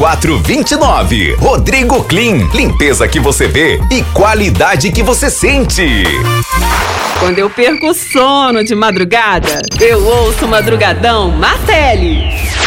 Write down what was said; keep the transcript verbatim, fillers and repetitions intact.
quatro dois nove. Rodrigo Clean, limpeza que você vê e qualidade que você sente. Quando eu perco o sono de madrugada, eu ouço Madrugadão Martelli.